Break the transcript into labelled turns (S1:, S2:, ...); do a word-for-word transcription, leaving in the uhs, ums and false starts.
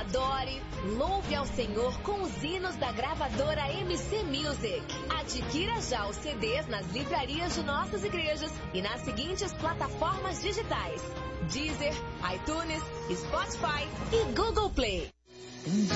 S1: adore, louve ao Senhor com os hinos da gravadora M C Music. Adquira já os C Ds nas livrarias de nossas igrejas e nas seguintes plataformas digitais: Deezer, iTunes, Spotify e Google Play.